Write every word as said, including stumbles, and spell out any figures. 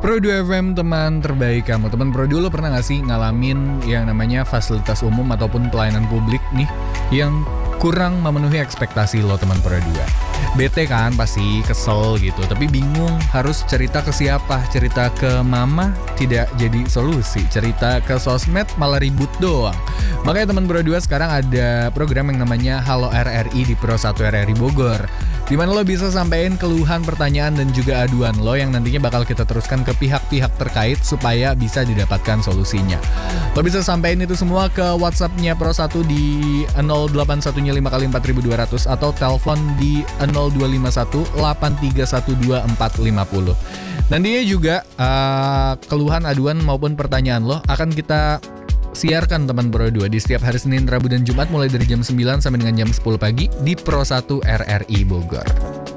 Pro dua F M, teman terbaik kamu. Teman Pro dua, lo pernah gak sih ngalamin yang namanya fasilitas umum ataupun pelayanan publik nih yang kurang memenuhi ekspektasi lo, teman Pro dua? Bete kan, pasti kesel gitu, tapi bingung harus cerita ke siapa. Cerita ke mama tidak jadi solusi, cerita ke sosmed malah ribut doang. Makanya teman Pro dua sekarang ada program yang namanya Halo R R I di Pro satu R R I Bogor, dimana lo bisa sampein keluhan, pertanyaan, dan juga aduan lo yang nantinya bakal kita teruskan ke pihak-pihak terkait supaya bisa didapatkan solusinya. Lo bisa sampein itu semua ke WhatsApp-nya Pro satu di nol delapan satu lima kali empat ribu dua ratus atau telepon di nol dua lima satu delapan tiga satu dua empat lima nol. Nantinya juga uh, keluhan, aduan maupun pertanyaan lo akan kita siarkan teman Pro dua di setiap hari Senin, Rabu, dan Jumat mulai dari jam sembilan sampai dengan jam sepuluh pagi di Pro satu R R I Bogor.